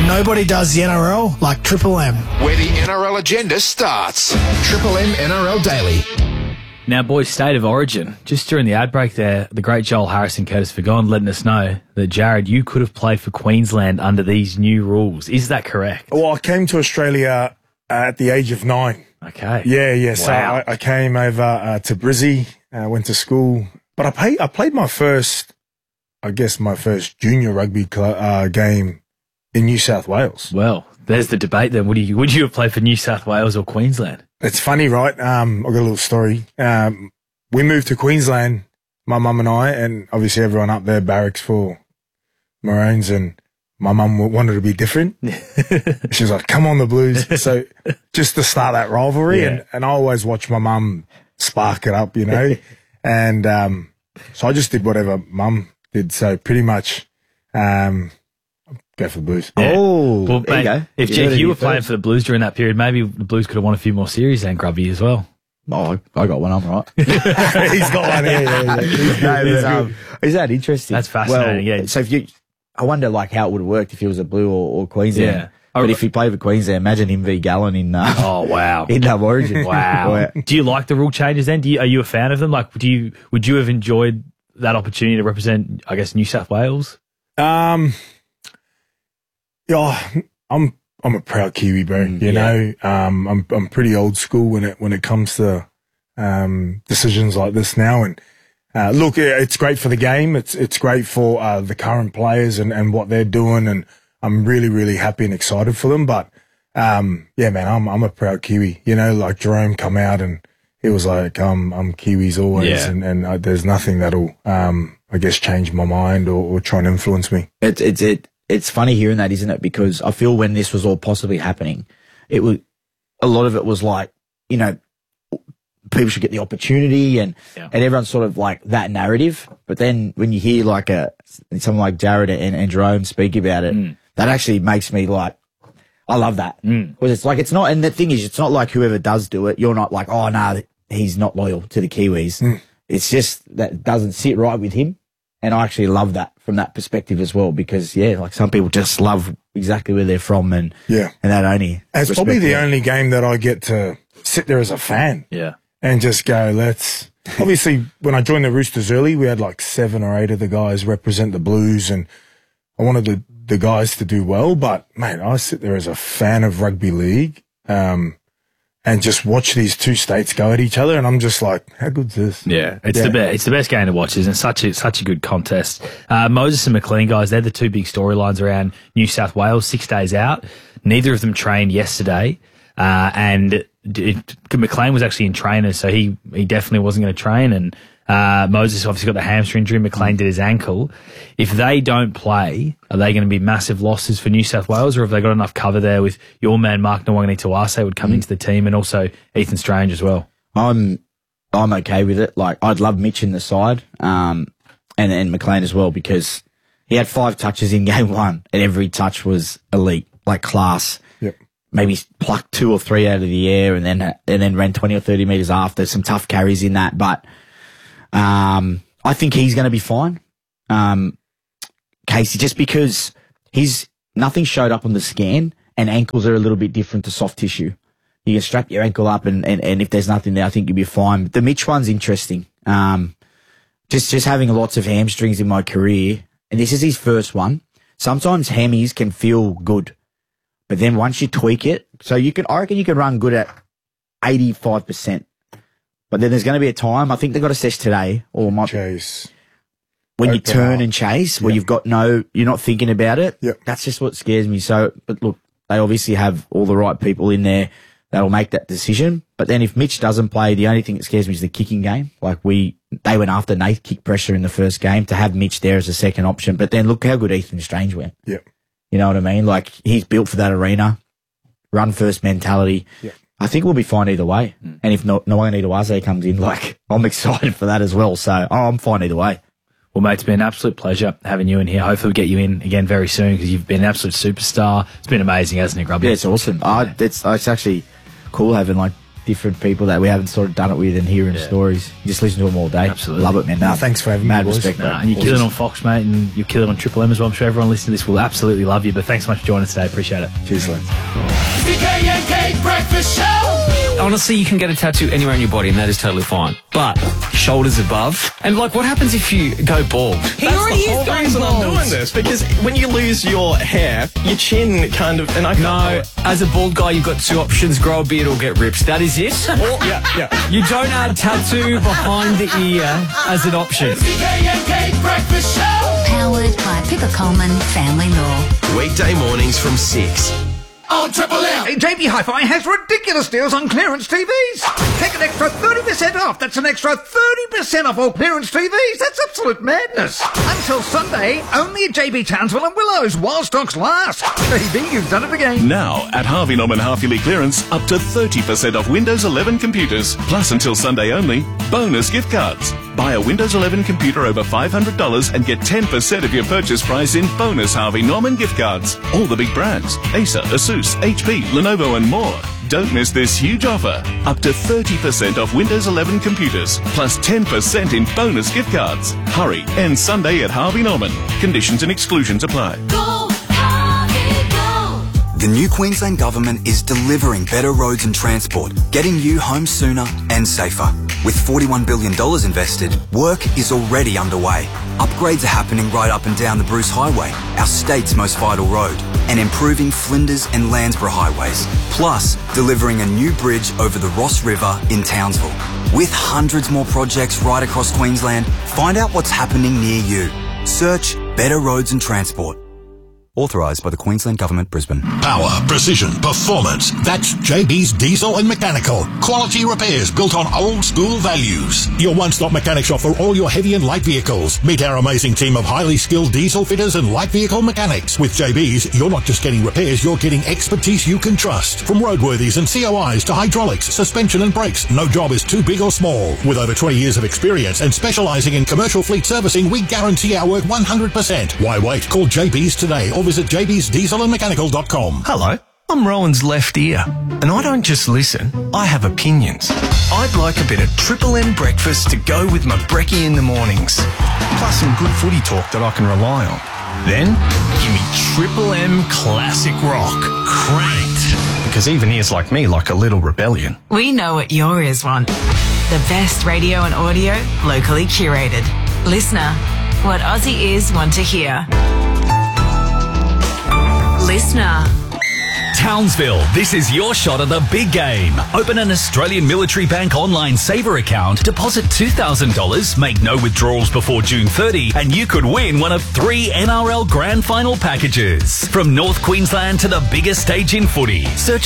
Nobody does the NRL like Triple M. Where the NRL agenda starts. Triple M NRL Daily. Now, boys, State of Origin. Just during the ad break there, the great Joel Harris and Curtis Fagon letting us know that, Jared, you could have played for Queensland under these new rules. Is that correct? Well, I came to Australia at the age of 9. Okay. Yeah. So Wow. I came over to Brizzy, went to school. But I played my first junior rugby game in New South Wales. Well, there's the debate then. Would you have played for New South Wales or Queensland? It's funny, right? I've got a little story. We moved to Queensland, my mum and I, and obviously everyone up there barracks for Maroons, and my mum wanted to be different. She was like, come on, the Blues. So just to start that rivalry, Yeah. and I always watch my mum spark it up, you know. And so I just did whatever mum did. So pretty much go for the Blues. Yeah. Oh, Well, there you mate, go. if you were playing for the Blues during that period, maybe the Blues could have won a few more series then, Grubby, as well. Oh, I got one. I'm right. He's got one. Yeah. Is that interesting? That's fascinating, Well, yeah. So I wonder like how it would have worked if he was a Blue or Queensland. Yeah. But if he played for Queensland, imagine him v Gallen in Oh, wow. in Origin. Wow. Do you like the rule changes then? Are you a fan of them? Like, would you have enjoyed that opportunity to represent, I guess, New South Wales? Yeah, I'm a proud Kiwi, bro. You know, I'm pretty old school when it comes to decisions like this now. And look, it's great for the game. It's great for the current players and what they're doing. And I'm really, really happy and excited for them. But yeah, man, I'm a proud Kiwi. You know, like Jerome come out and he was like, I'm Kiwis always, Yeah. and there's nothing that'll I guess change my mind or try and influence me. It's funny hearing that, isn't it? Because I feel when this was all possibly happening, a lot of it was like, you know, people should get the opportunity and everyone's sort of like that narrative. But then when you hear like someone like Jared and Jerome speak about it, that actually makes me like, I love that. Because it's like, it's not, and the thing is, it's not like whoever does do it, you're not like, oh no, he's not loyal to the Kiwis. It's just that doesn't sit right with him. And I actually love that from that perspective as well, because like some people just love exactly where they're from and that only. It's probably the only game that I get to sit there as a fan. Yeah. And just go, obviously when I joined the Roosters early, we had like 7 or 8 of the guys represent the Blues and I wanted the guys to do well, but mate, I sit there as a fan of rugby league, and just watch these two states go at each other, and I'm just like, how good's this? Yeah, it's the best game to watch, isn't it? Such a good contest. Moses and McLean, guys, they're the two big storylines around New South Wales. 6 days out, neither of them trained yesterday, and McLean was actually in trainers, so he definitely wasn't going to train, and Moses obviously got the hamstring injury. McLean did his ankle. If they don't play, are they going to be massive losses for New South Wales, or have they got enough cover there with your man Mark Nawangani-Tuase would come into the team, and also Ethan Strange as well? I'm okay with it. Like, I'd love Mitch in the side, and McLean as well, because he had 5 touches in game 1, and every touch was elite, like class. Yep. Maybe plucked 2 or 3 out of the air, and then ran 20 or 30 metres after. Some tough carries in that, but I think he's going to be fine. Casey, just because nothing showed up on the scan, and ankles are a little bit different to soft tissue. You can strap your ankle up, and if there's nothing there, I think you'll be fine. The Mitch one's interesting. Just having lots of hamstrings in my career, and this is his first one. Sometimes hammies can feel good, but then once you tweak it, I reckon you can run good at 85%. But then there's going to be a time, I think they've got a sesh today, or Chase. when you Open turn up. and chase, where you've got you're not thinking about it. Yep. That's just what scares me. So, but look, they obviously have all the right people in there that'll make that decision. But then if Mitch doesn't play, the only thing that scares me is the kicking game. Like they went after Nate, kick pressure in the first game, to have Mitch there as a second option. But then look how good Ethan Strange went. Yep. You know what I mean? Like, he's built for that arena, run first mentality. Yep. I think we'll be fine either way. And if Nawangani-Tuase comes in, like, I'm excited for that as well. So I'm fine either way. Well, mate, it's been an absolute pleasure having you in here. Hopefully we'll get you in again very soon, because you've been an absolute superstar. It's been amazing, hasn't it, Grubby? Yeah, it's awesome. It's actually cool having, like, different people that we haven't sort of done it with and hearing stories. You just listen to them all day. Absolutely. Love it, man. No, thanks for having Mad me, boys. respect, Nah, mate. you kill it on Fox, mate, and you kill it on Triple M as well. I'm sure everyone listening to this will absolutely love you. But thanks so much for joining us today. Appreciate it. Cheers, lads. BKNK Breakfast Show. Honestly, you can get a tattoo anywhere on your body, and that is totally fine. But shoulders above, and like, what happens if you go bald? That's the whole reason I'm doing this, because when you lose your hair, your chin kind of... And I No, as a bald guy, you've got two options: grow a beard or get ripped. That is it. yeah. You don't add tattoo behind the ear as an option. BKNK Breakfast Show. Powered by Pippa Coleman Family Law. Weekday mornings from 6. On Triple M. JB Hi-Fi has ridiculous deals on clearance TVs. Take an extra 30% off. That's an extra 30% off all clearance TVs. That's absolute madness. Until Sunday, only at JB Townsville and Willows while stocks last. JB, you've done it again. Now, at Harvey Norman Half-Yearly Clearance, up to 30% off Windows 11 computers. Plus, until Sunday only, bonus gift cards. Buy a Windows 11 computer over $500 and get 10% of your purchase price in bonus Harvey Norman gift cards. All the big brands: Acer, Asus, HP, Lenovo and more. Don't miss this huge offer. Up to 30% off Windows 11 computers, plus 10% in bonus gift cards. Hurry, ends Sunday at Harvey Norman. Conditions and exclusions apply. Go, Harvey, go! The new Queensland Government is delivering better roads and transport, getting you home sooner and safer. With $41 billion invested, work is already underway. Upgrades are happening right up and down the Bruce Highway, our state's most vital road, and improving Flinders and Landsborough highways. Plus, delivering a new bridge over the Ross River in Townsville. With hundreds more projects right across Queensland, find out what's happening near you. Search Better Roads and Transport. Authorised by the Queensland Government, Brisbane. Power, precision, performance. That's JB's Diesel and Mechanical. Quality repairs built on old school values. Your one-stop mechanic shop for all your heavy and light vehicles. Meet our amazing team of highly skilled diesel fitters and light vehicle mechanics. With JB's, you're not just getting repairs, you're getting expertise you can trust. From roadworthies and COIs to hydraulics, suspension and brakes, no job is too big or small. With over 20 years of experience and specialising in commercial fleet servicing, we guarantee our work 100%. Why wait? Call JB's today or visit jbsdieselandmechanical.com. Hello, I'm Rowan's left ear, and I don't just listen, I have opinions. I'd like a bit of Triple M breakfast to go with my brekkie in the mornings, plus some good footy talk that I can rely on. Then, give me Triple M Classic Rock, cranked. Because even ears like me like a little rebellion. We know what your ears want. The best radio and audio, locally curated. Listener, what Aussie ears want to hear. Listener. Townsville, this is your shot at the big game. Open an Australian Military Bank online saver account, deposit $2,000, make no withdrawals before June 30, and you could win one of 3 NRL Grand Final packages. From North Queensland to the biggest stage in footy. Search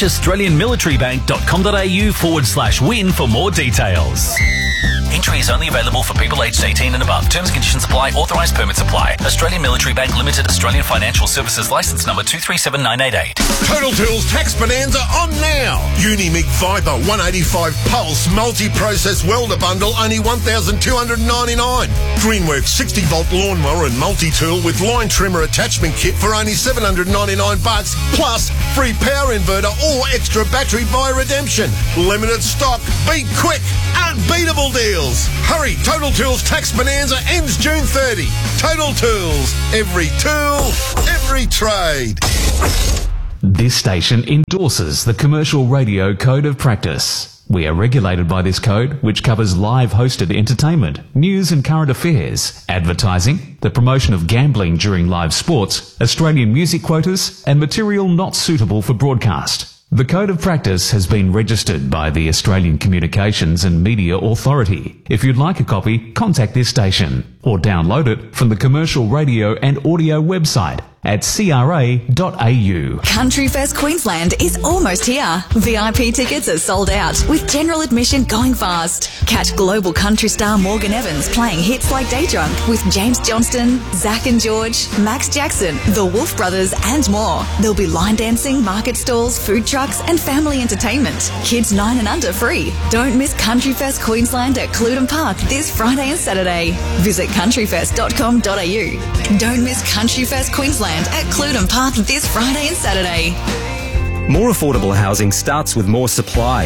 australianmilitarybank.com.au/win for more details. Entry is only available for people aged 18 and above. Terms and conditions apply. Authorised permits apply. Australian Military Bank Limited, Australian Financial Services Licence number 237988. Total Tools Tax Bonanza on now. Unimig Viper 185 Pulse Multi-Process Welder Bundle only $1,299. Greenworks 60-volt lawnmower and multi-tool with line trimmer attachment kit for only $799 plus free power inverter or extra battery via redemption. Limited stock. Be quick. Unbeatable deals. Hurry, Total Tools Tax Bonanza ends June 30. Total Tools. Every tool, every trade. This station endorses the Commercial Radio Code of Practice. We are regulated by this code, which covers live hosted entertainment, news and current affairs, advertising, the promotion of gambling during live sports, Australian music quotas, and material not suitable for broadcast. The Code of Practice has been registered by the Australian Communications and Media Authority. If you'd like a copy, contact this station or download it from the Commercial Radio and Audio website at cra.au. Country Fest Queensland is almost here. VIP tickets are sold out, with general admission going fast. Catch global country star Morgan Evans playing hits like Day Drunk with James Johnston, Zach and George, Max Jackson, the Wolf Brothers and more. There'll be line dancing, market stalls, food trucks and family entertainment. Kids 9 and under free. Don't miss Country Fest Queensland at Cluden Park this Friday and Saturday. Visit countryfest.com.au. Don't miss Country Fest Queensland at Cluden Park this Friday and Saturday. More affordable housing starts with more supply.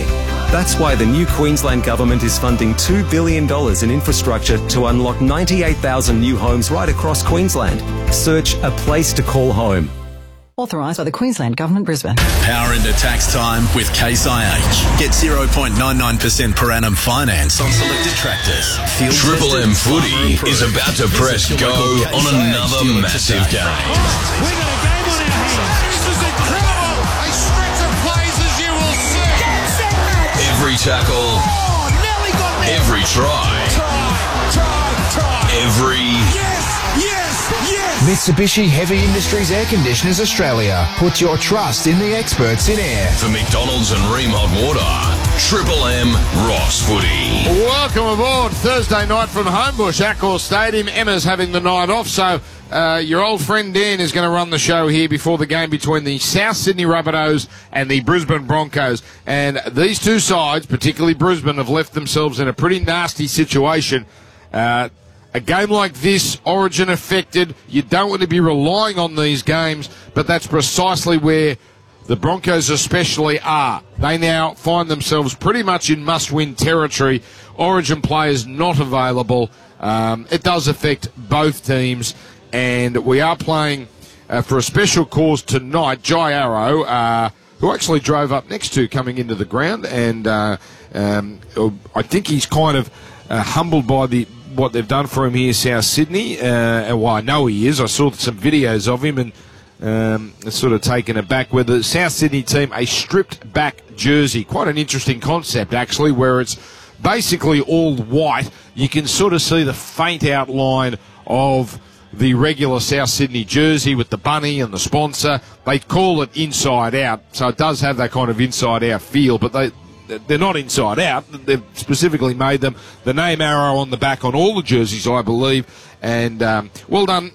That's why the new Queensland Government is funding $2 billion in infrastructure to unlock 98,000 new homes right across Queensland. Search A Place to Call Home. Authorised by the Queensland Government, Brisbane. Power into tax time with Case IH. Get 0.99% per annum finance on selected tractors. Triple M Footy is about to press go on another massive game. We got a game on our hands. This is incredible. A stretch of plays as you will see. Every tackle. Nelly got there. Every try. Every... Mitsubishi Heavy Industries Air Conditioners Australia. Put your trust in the experts in air. For McDonald's and Ream Hot Water, Triple M Ross Footy. Welcome aboard. Thursday night from Homebush, Accor Stadium. Emma's having the night off, so your old friend Dan is going to run the show here before the game between the South Sydney Rabbitohs and the Brisbane Broncos. And these two sides, particularly Brisbane, have left themselves in a pretty nasty situation. A game like this, Origin affected, you don't want to be relying on these games, but that's precisely where the Broncos especially are. They now find themselves pretty much in must-win territory. Origin players not available. It does affect both teams, and we are playing for a special cause tonight. Jai Arrow, who actually drove up next to coming into the ground, and I think he's kind of humbled by what they've done for him here, South Sydney, and well, I know he is. I saw some videos of him and sort of taken aback with the South Sydney team, a stripped back jersey. Quite an interesting concept, actually, where it's basically all white. You can sort of see the faint outline of the regular South Sydney jersey with the bunny and the sponsor. They call it inside out, so it does have that kind of inside out feel, but they're not inside out. They've specifically made them the name Arrow on the back on all the jerseys, I believe. And well done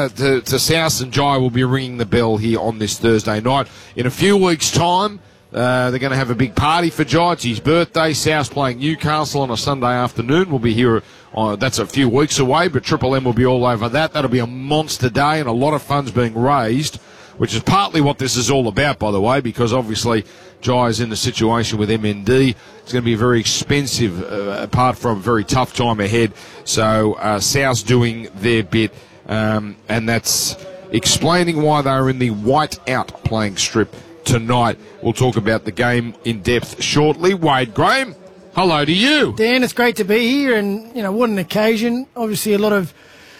to South, and Jai will be ringing the bell here on this Thursday night. In a few weeks' time, they're going to have a big party for Jai. It's his birthday. South's playing Newcastle on a Sunday afternoon. We'll be here. That's a few weeks away, but Triple M will be all over that. That'll be a monster day, and a lot of funds being raised, which is partly what this is all about, by the way, because obviously Jai is in the situation with MND. It's going to be very expensive, apart from a very tough time ahead. So South's doing their bit, and that's explaining why they're in the white-out playing strip tonight. We'll talk about the game in depth shortly. Wade Graham, hello to you. Dan, it's great to be here, and what an occasion. Obviously a lot of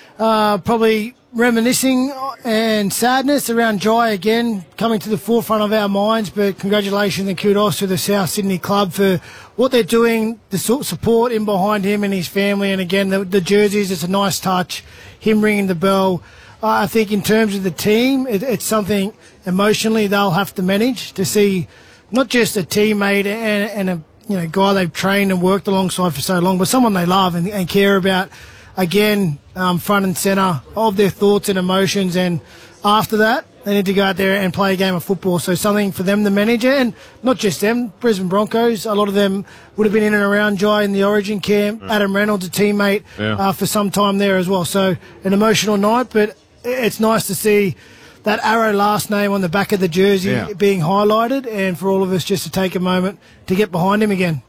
probably reminiscing and sadness around Jai again coming to the forefront of our minds, but congratulations and kudos to the South Sydney club for what they're doing, the support in behind him and his family, and again the jerseys, it's a nice touch, him ringing the bell. I think in terms of the team, it's something emotionally they'll have to manage, to see not just a teammate and a guy they've trained and worked alongside for so long, but someone they love and care about, again, front and centre of their thoughts and emotions. And after that, they need to go out there and play a game of football. So something for them, the manager, and not just them, Brisbane Broncos. A lot of them would have been in and around Jai in the Origin camp. Yeah. Adam Reynolds, a teammate, for some time there as well. So an emotional night, but it's nice to see that Arrow last name on the back of the jersey being highlighted, and for all of us just to take a moment to get behind him again.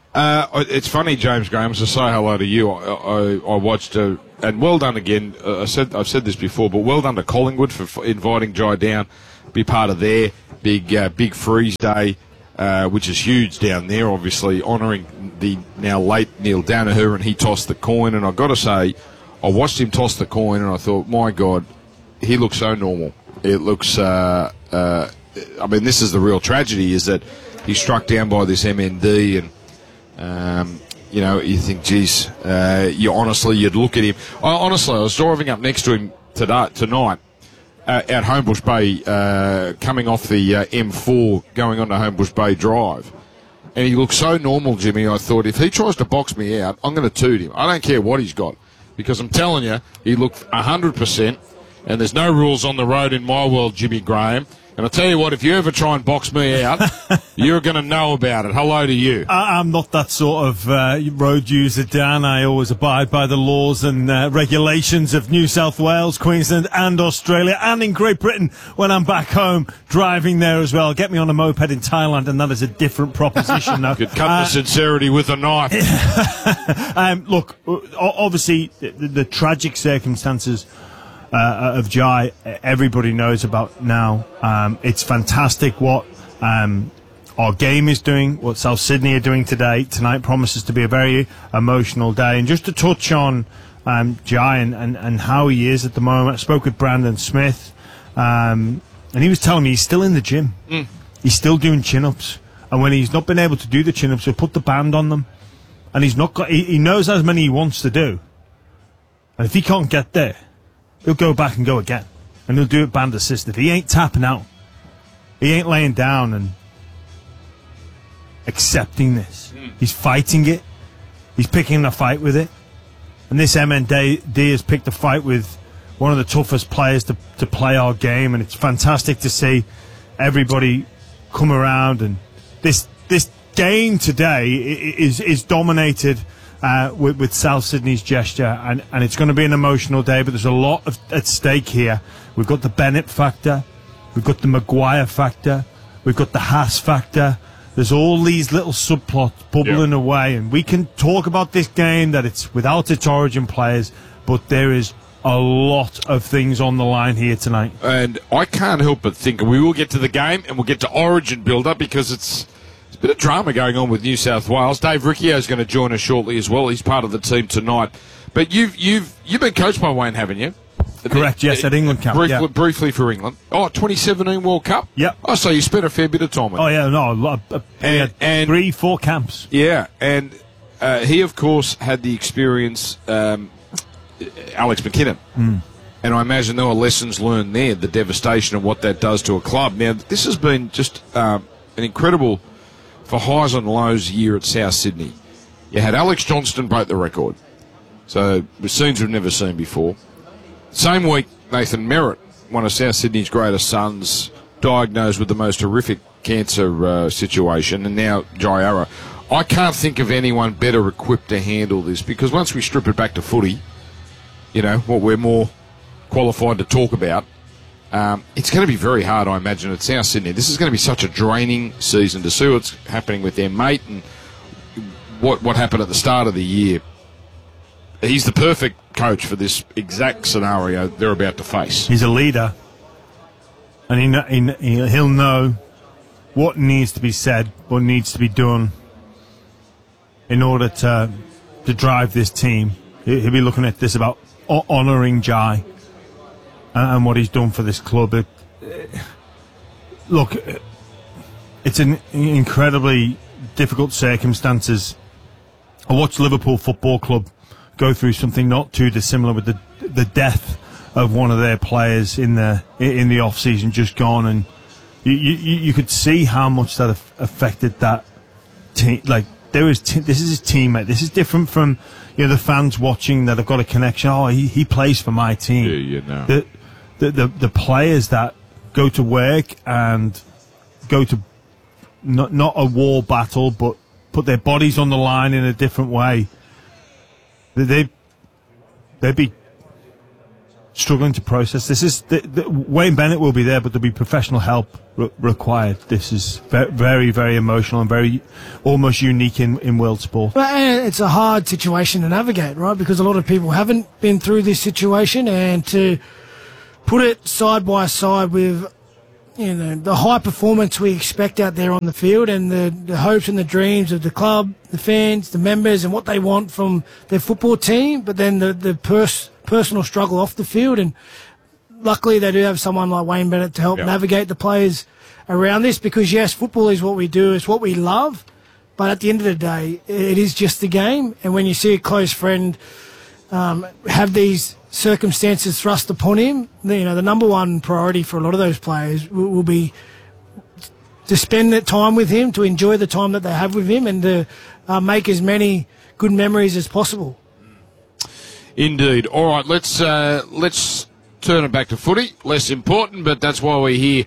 It's funny, James Graham, to say hello to you. I watched, and well done again. I've said this before, but well done to Collingwood for inviting Jai down, be part of their big freeze day, which is huge down there. Obviously honouring the now late Neil Danaher, and he tossed the coin. And I've got to say, I watched him toss the coin, and I thought, my God, he looks so normal. It looks. I mean, this is the real tragedy: is that he's struck down by this MND and. You think, geez, you'd look at him. I was driving up next to him tonight at Homebush Bay, coming off the M4, going onto Homebush Bay Drive. And he looked so normal, Jimmy, I thought, if he tries to box me out, I'm going to toot him. I don't care what he's got, because I'm telling you, he looked 100%, and there's no rules on the road in my world, Jimmy Graham. And I'll tell you what, if you ever try and box me out, you're going to know about it. Hello to you. I'm not that sort of road user, Dan. I always abide by the laws and regulations of New South Wales, Queensland and Australia, and in Great Britain when I'm back home driving there as well. Get me on a moped in Thailand and that is a different proposition now. Could cut the sincerity with a knife. Look, obviously the tragic circumstances of Jai, everybody knows about now. It's fantastic what our game is doing, what South Sydney are doing today. Tonight promises to be a very emotional day. And just to touch on Jai and how he is at the moment, I spoke with Brandon Smith, and he was telling me he's still in the gym. He's still doing chin-ups. And when he's not been able to do the chin-ups, he'll put the band on them. And he's not got, he knows how many he wants to do. And if he can't get there, he'll go back and go again. And he'll do it band assisted. He ain't tapping out. He ain't laying down and accepting this. He's fighting it. He's picking a fight with it. And this MND has picked a fight with one of the toughest players to play our game. And it's fantastic to see everybody come around. And this game today is dominated with South Sydney's gesture, and it's going to be an emotional day, but there's a lot at stake here. We've got the Bennett factor, we've got the Maguire factor, we've got the Haas factor. There's all these little subplots bubbling away, and we can talk about this game that it's without its origin players, but there is a lot of things on the line here tonight. And I can't help but think we will get to the game and we'll get to origin build-up because it's a bit of drama going on with New South Wales. Dave Riccio is going to join us shortly as well. He's part of the team tonight. But you've been coached by Wayne, haven't you? Correct, yes, at England Cup. Briefly for England. 2017 World Cup? Yep. Oh, so you spent a fair bit of time with him. Oh, yeah, no, and 3-4 camps. Yeah, and he, of course, had the experience, Alex McKinnon. And I imagine there were lessons learned there, the devastation of what that does to a club. Now, this has been just an incredible, for highs and lows, year at South Sydney. You had Alex Johnston break the record. So, the scenes we've never seen before. Same week, Nathan Merritt, one of South Sydney's greatest sons, diagnosed with the most horrific cancer situation, and now Jai Arrow. I can't think of anyone better equipped to handle this, because once we strip it back to footy, you know, what we're more qualified to talk about, it's going to be very hard, I imagine, at South Sydney. This is going to be such a draining season to see what's happening with their mate and what happened at the start of the year. He's the perfect coach for this exact scenario they're about to face. He's a leader, and he'll know what needs to be said, what needs to be done in order to drive this team. He'll be looking at this about honouring Jai and what he's done for this club. Look, it's an incredibly difficult circumstances. I watched Liverpool Football Club go through something not too dissimilar with the death of one of their players in the off season just gone, and you could see how much that affected that team. Like this is his teammate. This is different from the fans watching that have got a connection. Oh, he plays for my team. Yeah, The players that go to work and go to not a war battle, but put their bodies on the line in a different way. They'd be struggling to process. This is Wayne Bennett will be there, but there'll be professional help required. This is very, very emotional and very almost unique in world sport. Well, it's a hard situation to navigate, right? Because a lot of people haven't been through this situation, and to put it side by side with the high performance we expect out there on the field, and the hopes and the dreams of the club, the fans, the members, and what they want from their football team, but then the personal struggle off the field. And luckily they do have someone like Wayne Bennett to help navigate the players around this, because yes, football is what we do, it's what we love, but at the end of the day, it is just a game. And when you see a close friend have these circumstances thrust upon him, the number one priority for a lot of those players will be to spend that time with him, to enjoy the time that they have with him, and to make as many good memories as possible. Indeed. All right, let's turn it back to footy. Less important, but that's why we're here.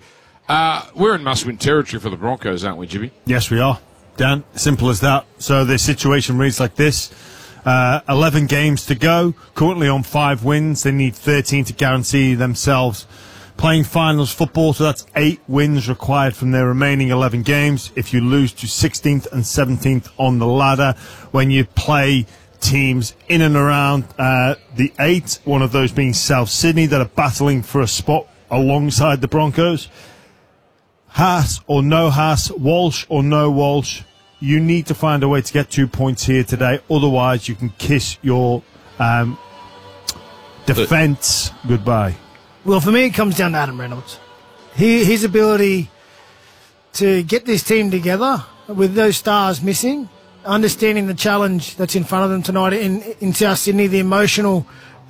We're in must-win territory for the Broncos, aren't we, Jimmy? Yes, we are. Dan, simple as that. So the situation reads like this. 11 games to go, currently on 5 wins. They need 13 to guarantee themselves playing finals football, so that's 8 wins required from their remaining 11 games. If you lose to 16th and 17th on the ladder, when you play teams in and around the 8, one of those being South Sydney, that are battling for a spot alongside the Broncos. Haas or no Haas, Walsh or no Walsh, you need to find a way to get 2 points here today. Otherwise, you can kiss your defence goodbye. Well, for me, it comes down to Adam Reynolds. His ability to get this team together with those stars missing, understanding the challenge that's in front of them tonight in South Sydney, the emotional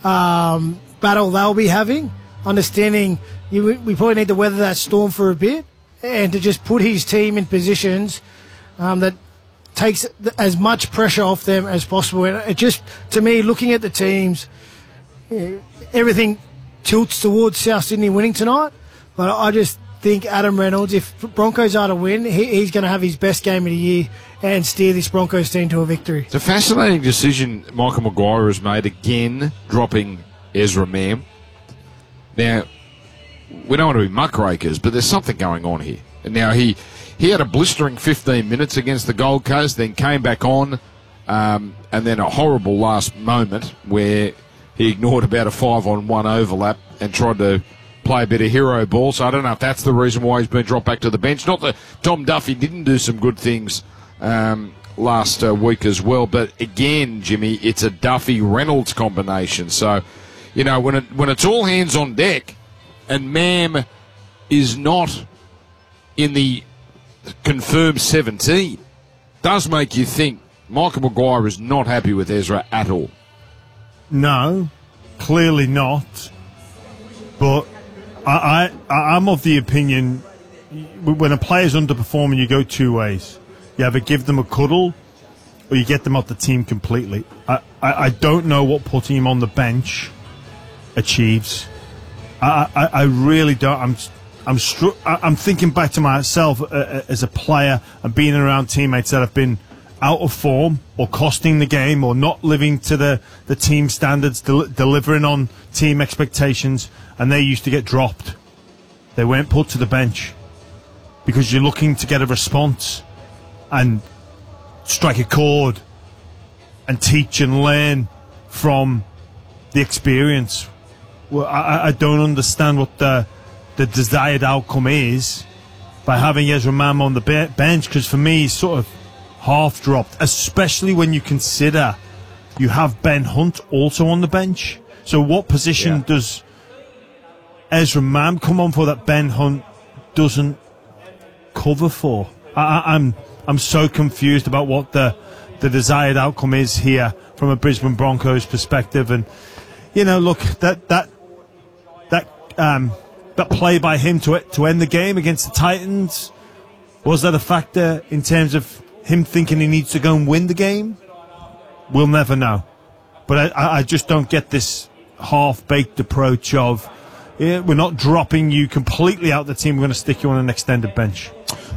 battle they'll be having, understanding we probably need to weather that storm for a bit, and to just put his team in positions that takes as much pressure off them as possible. And it just, to me, looking at the teams, everything tilts towards South Sydney winning tonight. But I just think Adam Reynolds, if Broncos are to win, he's going to have his best game of the year and steer this Broncos team to a victory. It's a fascinating decision Michael Maguire has made, again, dropping Ezra Mam. Now, we don't want to be muckrakers, but there's something going on here. And now he had a blistering 15 minutes against the Gold Coast, then came back on, and then a horrible last moment where he ignored about a 5-on-1 overlap and tried to play a bit of hero ball. So I don't know if that's the reason why he's been dropped back to the bench. Not that Tom Duffy didn't do some good things last week as well, but again, Jimmy, it's a Duffy-Reynolds combination. So, you know, when it's all hands on deck and Mam is not in the confirmed 17, does make you think Michael Maguire is not happy with Ezra at all. No, clearly not. But I'm of the opinion, when a player's underperforming, you go 2 ways. You either give them a cuddle or you get them out the team completely. I don't know what putting him on the bench achieves. I really don't. I'm thinking back to myself as a player and being around teammates that have been out of form or costing the game or not living to the team standards, delivering on team expectations, and they used to get dropped. They weren't put to the bench because you're looking to get a response and strike a chord and teach and learn from the experience. Well, I don't understand what the desired outcome is by having Ezra Mam on the bench, because for me he's sort of half dropped, especially when you consider you have Ben Hunt also on the bench. So what position does Ezra Mam come on for that Ben Hunt doesn't cover for? I'm so confused about what the desired outcome is here from a Brisbane Broncos perspective. And you know, look, that play by him to end the game against the Titans, was that a factor in terms of him thinking he needs to go and win the game? We'll never know. But I just don't get this half-baked approach of, we're not dropping you completely out the team, we're going to stick you on an extended bench.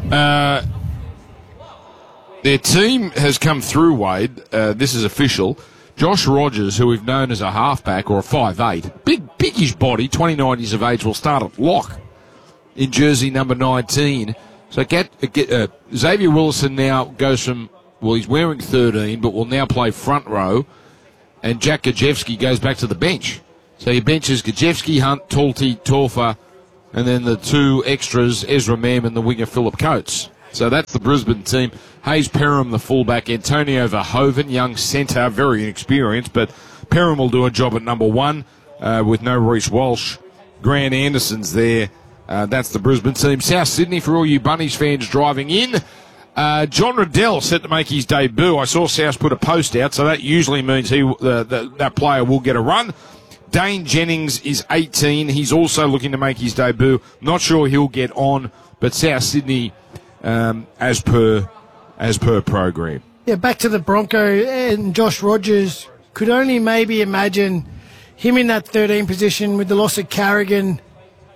Their team has come through, Wade. This is official. Josh Rogers, who we've known as a halfback or a 5'8", biggish body, 29 years of age, will start at lock in jersey number 19. So Xavier Willison now goes from, well, he's wearing 13, but will now play front row, and Jack Gajewski goes back to the bench. So he benches Gajewski, Hunt, Talty, Torfa, and then the 2 extras, Ezra Mam and the winger Phillip Coates. So that's the Brisbane team. Hayes Perham, the fullback. Antonio Verhoeven, young centre, very inexperienced, but Perham will do a job at number 1 with no Reece Walsh. Grant Anderson's there. That's the Brisbane team. South Sydney, for all you Bunnies fans driving in. John Riddell set to make his debut. I saw South put a post out, so that usually means that player will get a run. Dane Jennings is 18. He's also looking to make his debut. Not sure he'll get on, but South Sydney, as per program. Yeah, back to the Bronco and Josh Rogers. Could only maybe imagine him in that 13 position with the loss of Carrigan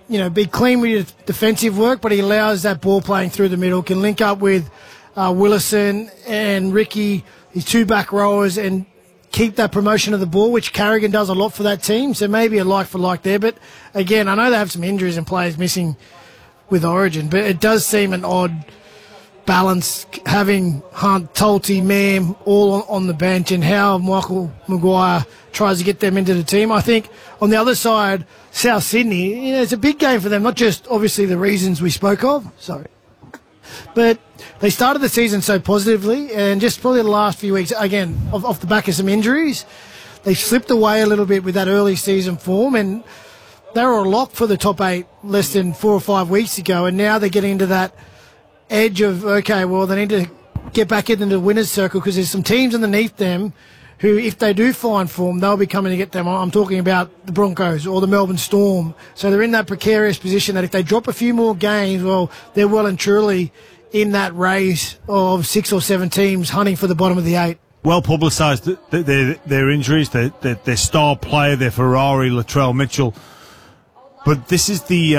be clean with your defensive work, but he allows that ball playing through the middle, can link up with Willison and Ricky, his two back rowers, and keep that promotion of the ball, which Carrigan does a lot for that team. So maybe a like for like there. But again, I know they have some injuries and players missing with Origin, but it does seem an odd balance having Hunt, Tolte, Mam all on the bench, and how Michael Maguire tries to get them into the team. I think on the other side, South Sydney, it's a big game for them, not just obviously the reasons we spoke of, but they started the season so positively, and just probably the last few weeks, again, off the back of some injuries, they slipped away a little bit with that early season form, and they were a lock for the top 8 less than 4 or 5 weeks ago, and now they're getting into that edge of, okay, well, they need to get back into the winner's circle because there's some teams underneath them who, if they do find form, they'll be coming to get them. I'm talking about the Broncos or the Melbourne Storm. So they're in that precarious position that if they drop a few more games, well, they're well and truly in that race of 6 or 7 teams hunting for the bottom of the 8. Well publicised, their injuries, their star player, their Ferrari, Latrell Mitchell. But this is the...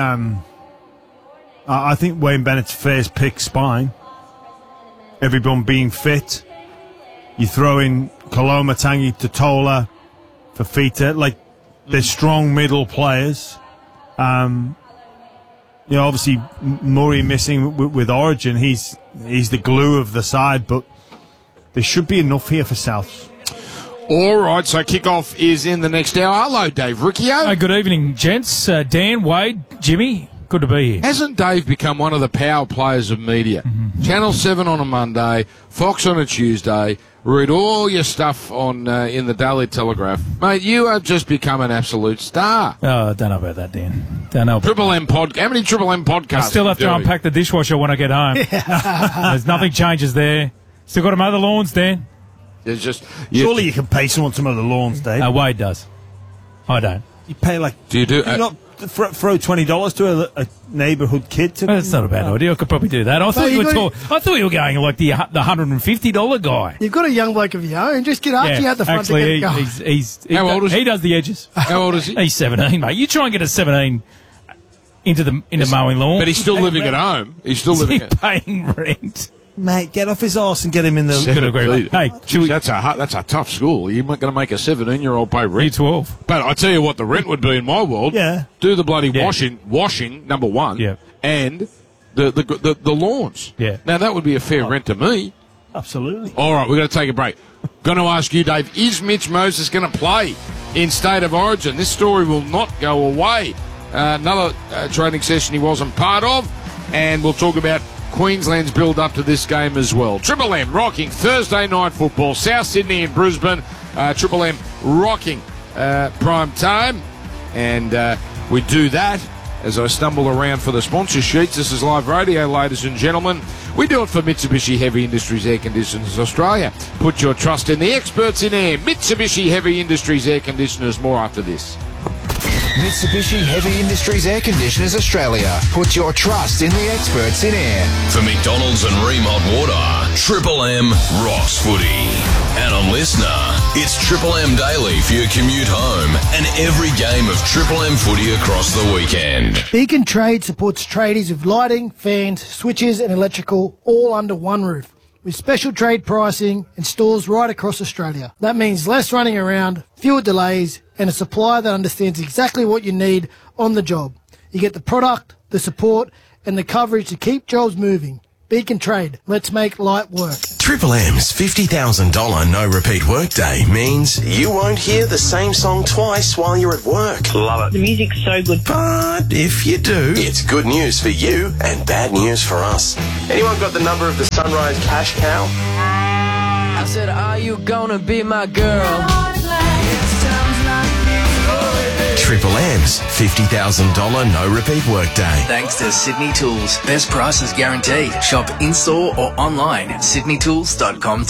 I think Wayne Bennett's first pick spine. Everyone being fit. You throw in Koloma, Tangi, Totola, Fafita. They're strong middle players. Obviously Murray missing with Origin. He's the glue of the side, but there should be enough here for South. All right, so kickoff is in the next hour. Hello, Dave Riccio. Good evening, gents. Dan, Wade, Jimmy. Good to be here. Hasn't Dave become one of the power players of media? Mm-hmm. Channel 7 on a Monday, Fox on a Tuesday, read all your stuff on in the Daily Telegraph. Mate, you have just become an absolute star. Oh, I don't know about that, Dan. Don't know. Triple M podcast. How many Triple M podcasts? I still have to unpack the dishwasher when I get home. There's nothing changes there. Still got to mow the lawns, Dan. There's just... Surely you can pay someone to mow the lawns, Dave. Wade does. I don't. You pay Do you do... you not throw $20 to a neighbourhood kid? That's not a bad idea. I could probably do that. I thought you were going like the $150 guy. You've got a young bloke of your own. Just get Archie out the front actually, to get going. How old is he? He does the edges. How old is he? He's 17, mate. You try and get a 17 into mowing lawn. But he's still living at home. He's still living at paying rent. Mate, get off his arse and get him in the... Good agree. Hey, that's a tough school. You're not going to make a 17-year-old pay rent. 12. But I tell you what, the rent would be in my world. Yeah. Do the bloody washing, number one. Yeah. And the lawns. Yeah. Now, that would be a fair rent to me. Absolutely. All right, we're going to take a break. Going to ask you, Dave, is Mitch Moses going to play in State of Origin? This story will not go away. Another training session he wasn't part of. And we'll talk about Queensland's build up to this game as well. Triple M rocking Thursday night football. South Sydney and Brisbane. Triple M rocking prime time. And we do that as I stumble around for the sponsor sheets. This is live radio, ladies and gentlemen. We do it for Mitsubishi Heavy Industries Air Conditioners Australia. Put your trust in the experts in air. Mitsubishi Heavy Industries Air Conditioners. More after this. Mitsubishi Heavy Industries Air Conditioners Australia. Put your trust in the experts in air. For McDonald's and Ream Hot Water, Triple M rocks footy. And on Listener, it's Triple M Daily for your commute home and every game of Triple M footy across the weekend. Beacon Trade supports tradies with lighting, fans, switches and electrical all under one roof, with special trade pricing and stores right across Australia. That means less running around, fewer delays, and a supplier that understands exactly what you need on the job. You get the product, the support, and the coverage to keep jobs moving. Beacon Trade. Let's make light work. Triple M's $50,000 no-repeat workday means you won't hear the same song twice while you're at work. Love it. The music's so good. But if you do, it's good news for you and bad news for us. Anyone got the number of the Sunrise Cash Cow? I said, are you gonna be my girl? Triple M's $50,000 no-repeat workday. Thanks to Sydney Tools. Best prices guaranteed. Shop in-store or online at sydneytools.com.